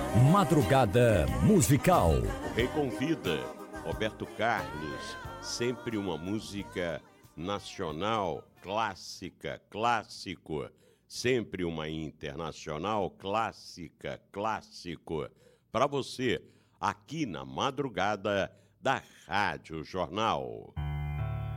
Madrugada Musical. O Rei convida Roberto Carlos, sempre uma música nacional, clássica, clássico, sempre uma internacional, clássica, clássico, para você, aqui na madrugada da Rádio Jornal.